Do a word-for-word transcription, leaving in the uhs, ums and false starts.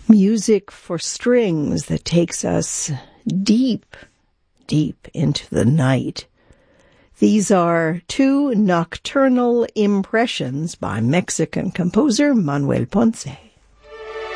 Music for strings that takes us deep, deep into the night. These are two nocturnal impressions by Mexican composer Manuel Ponce.